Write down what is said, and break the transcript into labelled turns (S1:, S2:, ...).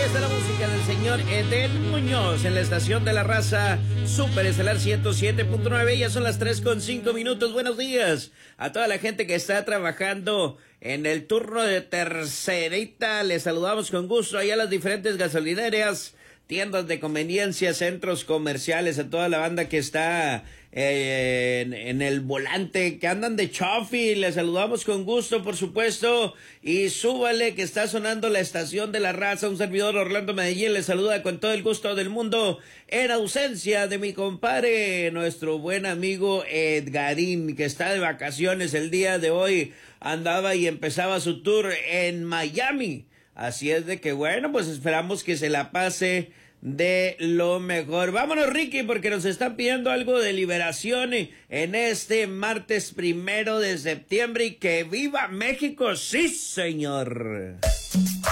S1: está la música del señor Edel Muñoz en la estación de la raza Super Estelar 107.9. Ya son las 3:05. Buenos días a toda la gente que está trabajando en el turno de tercerita. Les saludamos con gusto allá a las diferentes gasolineras, tiendas de conveniencia, centros comerciales, a toda la banda que está en el volante, que andan de chofi. Les saludamos con gusto, por supuesto, y súbale que está sonando la estación de la raza. Un servidor, Orlando Medellín, les saluda con todo el gusto del mundo, en ausencia de mi compadre, nuestro buen amigo Edgarín, que está de vacaciones el día de hoy. Andaba y empezaba su tour en Miami. Así es de que bueno, pues esperamos que se la pase de lo mejor. Vámonos, Ricky, porque nos están pidiendo algo de Liberación en este martes 1 de septiembre. Y que viva México, sí señor.